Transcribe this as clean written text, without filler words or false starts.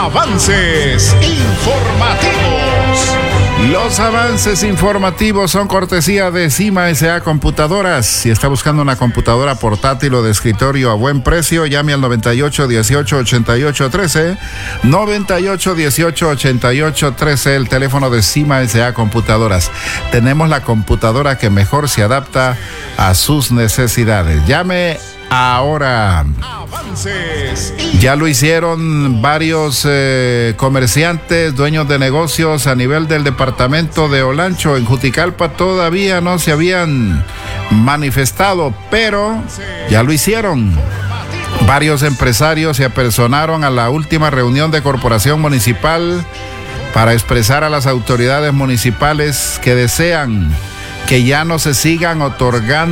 Avances informativos. Los avances informativos son cortesía de Cima S.A. Computadoras. Si está buscando una computadora portátil o de escritorio a buen precio, llame al 98 18 88 13. 98 18 88 13, el teléfono de Cima S.A. Computadoras. Tenemos la computadora que mejor se adapta a sus necesidades. Llame ahora. Ya lo hicieron varios comerciantes, dueños de negocios a nivel del departamento de Olancho. En Juticalpa todavía no se habían manifestado, pero ya lo hicieron. Varios empresarios se apersonaron a la última reunión de corporación municipal para expresar a las autoridades municipales que desean que ya no se sigan otorgando